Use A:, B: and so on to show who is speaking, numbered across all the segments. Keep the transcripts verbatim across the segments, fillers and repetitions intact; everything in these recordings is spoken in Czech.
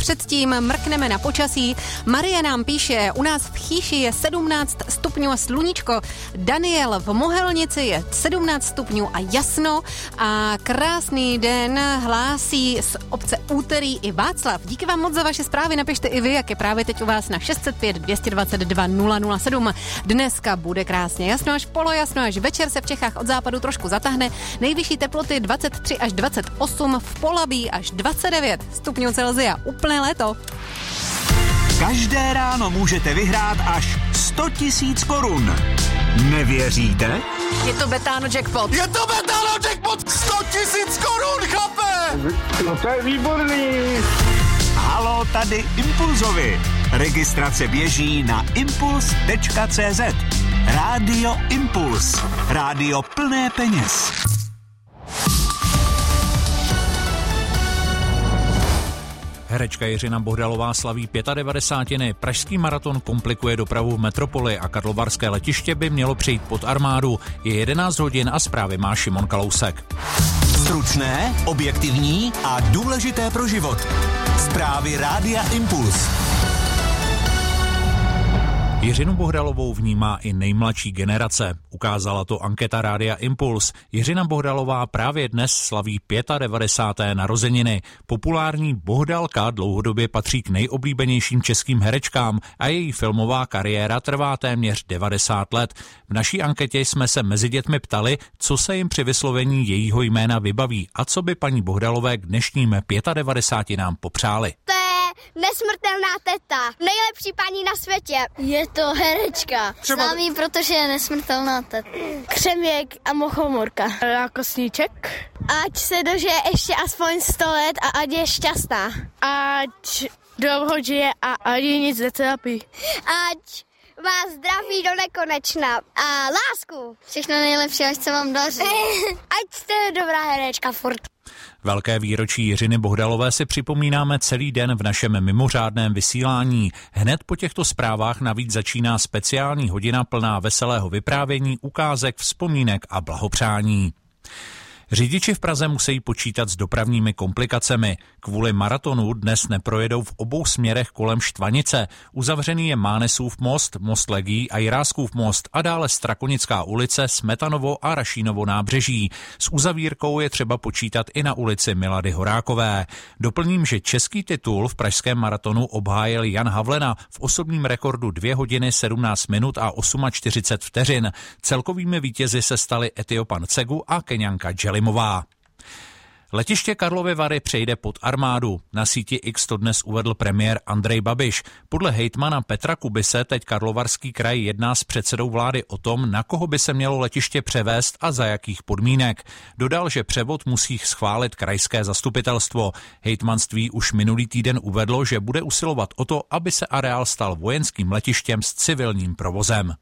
A: předtím mrkneme na počasí. Marie nám píše, u nás v Chýši je sedmnáct stupňů a sluníčko. Daniel v Mohelnici je sedmnáct stupňů a jasno. A krásný den hlásí z obce Úterý i Václav. Díky vám moc za vaše zprávy. Napište i vy, jak je právě teď u vás na šest set pět dvě dvacet dva nula nula sedm. Dneska bude krásně jasno až polojasno, až večer se v Čechách od západu trošku zatahne. Nejvyšší teploty dvacet tři až dvacet osm, v Polabí až dvacet devět stupňů Celsia. Úplné léto.
B: Každé ráno můžete vyhrát až sto tisíc korun. Nevěříte?
A: Je to Betano Jackpot.
C: Je to Betano Jackpot! sto tisíc korun, chlape!
D: No to je výborný.
B: Haló, tady Impulzovi. Registrace běží na impuls tečka cé zet. Rádio Impuls. Rádio plné peněz.
E: Herečka Jiřina Bohdalová slaví devadesátiny. Pražský maraton komplikuje dopravu v metropoli a karlovarské letiště by mělo přejít pod armádu. Je jedenáct hodin a zprávy má Šimon Kalousek.
B: Stručné, objektivní a důležité pro život. Zprávy Rádia Impuls.
E: Jiřinu Bohdalovou vnímá i nejmladší generace. Ukázala to anketa Rádia Impuls. Jiřina Bohdalová právě dnes slaví devadesáté páté narozeniny. Populární Bohdalka dlouhodobě patří k nejoblíbenějším českým herečkám a její filmová kariéra trvá téměř devadesát let. V naší anketě jsme se mezi dětmi ptali, co se jim při vyslovení jejího jména vybaví a co by paní Bohdalové k dnešním devadesátinám popřáli.
F: Nesmrtelná teta. Nejlepší paní na světě.
G: Je to herečka.
F: Třeba...
G: Znám ji, protože je nesmrtelná teta.
F: Křeměk a mochomorka.
G: Kosníček.
F: Ať se dožije ještě aspoň sto let a ať je šťastná.
G: Ať dlouho žije a ať ji nic netrápí.
F: Ať má zdraví do nekonečna a lásku.
G: Všechno nejlepší, ať se vám daří.
F: Ať jste dobrá herečka furt.
E: Velké výročí Jiřiny Bohdalové si připomínáme celý den v našem mimořádném vysílání. Hned po těchto zprávách navíc začíná speciální hodina plná veselého vyprávění, ukázek, vzpomínek a blahopřání. Řidiči v Praze musí počítat s dopravními komplikacemi. Kvůli maratonu dnes neprojedou v obou směrech kolem Štvanice. Uzavřený je Mánesův most, most Legí a Jiráskův most a dále Strakonická ulice, Smetanovo a Rašínovo nábřeží. S uzavírkou je třeba počítat i na ulici Milady Horákové. Doplním, že český titul v pražském maratonu obhájil Jan Havlena v osobním rekordu dvě hodiny sedmnáct minut a čtyřicet osm vteřin. Celkovými vítězi se stali Etiopan Cegu a Keňanka Jelimová. Letiště Karlovy Vary přejde pod armádu. Na síti X to dnes uvedl premiér Andrej Babiš. Podle hejtmana Petra Kubise teď Karlovarský kraj jedná s předsedou vlády o tom, na koho by se mělo letiště převést a za jakých podmínek. Dodal, že převod musí schválit krajské zastupitelstvo. Hejtmanství už minulý týden uvedlo, že bude usilovat o to, aby se areál stal vojenským letištěm s civilním provozem.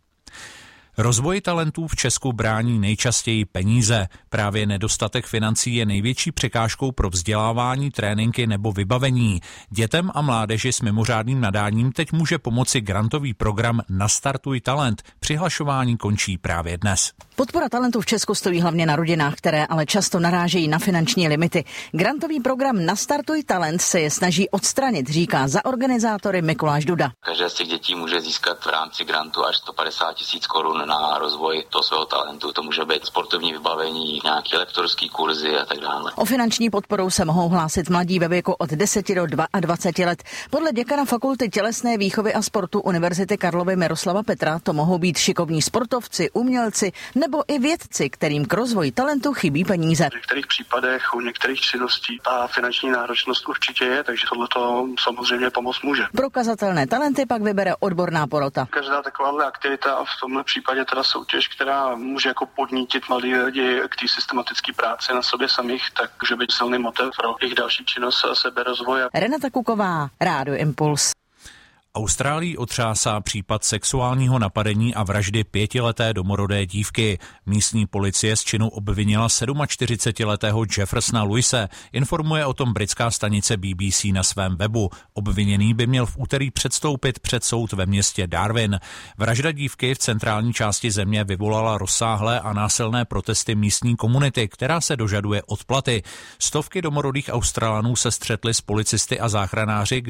E: Rozvoji talentů v Česku brání nejčastěji peníze. Právě nedostatek financí je největší překážkou pro vzdělávání, tréninky nebo vybavení. Dětem a mládeži s mimořádným nadáním teď může pomoci grantový program Nastartuj talent. Přihlašování končí právě dnes.
H: Podpora talentu v Česku stojí hlavně na rodinách, které ale často narážejí na finanční limity. Grantový program Nastartuj talent se je snaží odstranit, říká za organizátory Mikuláš Duda.
I: Každé z těch dětí může získat v rámci grantu až sto padesát tisíc korun na rozvoj toho svého talentu. To může být sportovní vybavení, nějaké lektorský kurzy a tak dále.
H: O finanční podporou se mohou hlásit mladí ve věku od deseti do dvaceti let. Podle děkana Fakulty tělesné výchovy a sportu Univerzity Karlovy Miroslava Petra to mohou být šikovní sportovci, umělci nebo i vědci, kterým k rozvoji talentu chybí peníze.
J: V některých případech u některých činností ta finanční náročnost určitě je, takže tohleto samozřejmě pomoct může.
H: Prokazatelné talenty pak vybere odborná porota.
J: Každá taková aktivita a v tomhle případě teda soutěž, která může jako podnítit mladí lidi k té systematické práci na sobě samých, tak může být silný motiv pro jejich další činnost a seberozvoj.
H: Renata Kuková, Rádio Impuls.
E: Austrálii otřásá případ sexuálního napadení a vraždy pětileté domorodé dívky. Místní policie z činu obvinila čtyřicetisedmiletého Jeffersona Louise. Informuje o tom britská stanice B B C na svém webu. Obviněný by měl v úterý předstoupit před soud ve městě Darwin. Vražda dívky v centrální části země vyvolala rozsáhlé a násilné protesty místní komunity, která se dožaduje odplaty. Stovky domorodých Australanů se střetly s policisty a záchranáři,